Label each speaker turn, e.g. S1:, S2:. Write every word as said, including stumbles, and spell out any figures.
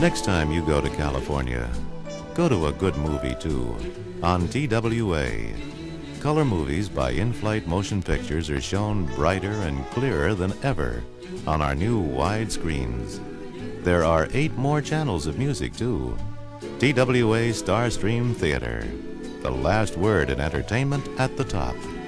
S1: Next time you go to California, go to a good movie too on T W A. Color movies by In-Flight Motion Pictures are shown brighter and clearer than ever on our new wide screens. There are eight more channels of music too. T W A Starstream Theater, the last word in entertainment at the top.